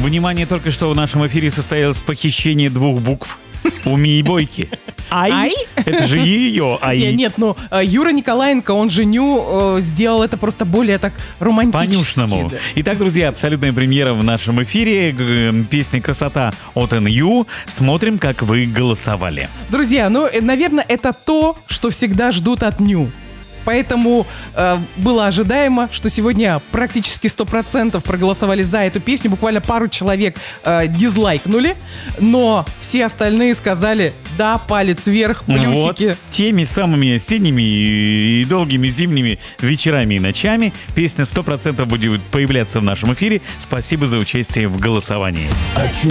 Внимание, только что в нашем эфире состоялось похищение 2 букв у Мии Бойки. Ай? Это же ее ай. Нет, Юра Николаенко, он же Ню, сделал это просто более так романтически. По-нюшному. Да. Итак, друзья, абсолютная премьера в нашем эфире. Песня «Красота» от NU. Смотрим, как вы голосовали. Друзья, наверное, это то, что всегда ждут от Ню. Поэтому было ожидаемо, что сегодня практически 100% проголосовали за эту песню. Буквально пару человек дизлайкнули, но все остальные сказали «да, палец вверх, плюсики». Вот, теми самыми осенними и долгими зимними вечерами и ночами песня 100% будет появляться в нашем эфире. Спасибо за участие в голосовании. О чем